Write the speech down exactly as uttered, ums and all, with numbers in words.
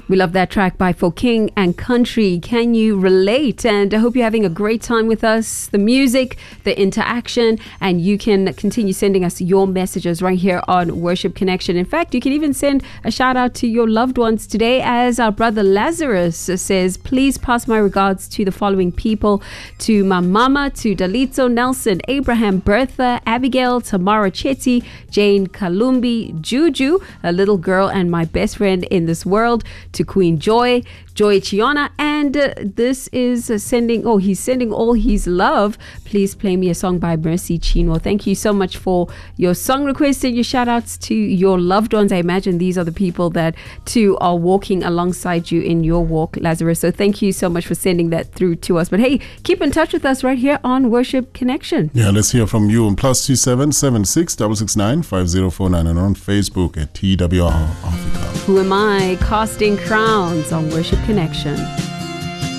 We love that track by For King and Country. Can you relate? And I hope you're having a great time with us. The music, the interaction, and you can continue sending us your messages right here on Worship Connection. In fact, you can even send a shout out to your loved ones today, as our brother Lazarus says, please pass my regards to the following people: to my mama, to Dalito, Nelson, Abraham, Bertha, Abigail, Tamara Chetty, Jane Kalumbi, Juju, a little girl and my best friend in this world, to Queen Joy, Joy Chiona, and uh, this is uh, sending, oh, he's sending all his love. Please play me a song by Mercy Chinwo. Thank you so much for your song requests and your shout outs to your loved ones. I imagine these are the people that too are walking alongside you in your walk, Lazarus. So thank you so much for sending that through to us. But hey, keep in touch with us right here on Worship Connection. Yeah, let's hear from you on plus two seven seven six double six nine five zero four nine and on Facebook at T W R Africa. Who am I? Casting crowns on Worship Connection.